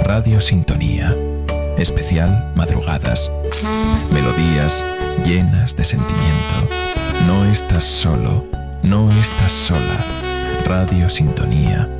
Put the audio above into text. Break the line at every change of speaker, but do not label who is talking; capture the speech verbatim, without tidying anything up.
Radio Sintonía. Especial madrugadas. Melodías llenas de sentimiento. No estás solo, no estás sola. Radio Sintonía.